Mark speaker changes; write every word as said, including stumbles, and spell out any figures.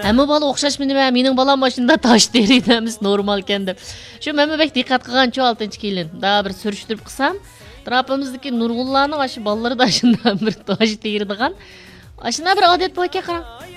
Speaker 1: Әмі бала оқшашмы неме, менің балам машында таш терейді әміз нормал екен деп. Şu мәмі бәк диққат қылған чо алтыншы келін. Да бір сүріштіріп қысам. Трапымыздыки Нургулланың ашы баллары да ашында бір таш терейдіған. Ашына бір адет бұл еке қарам.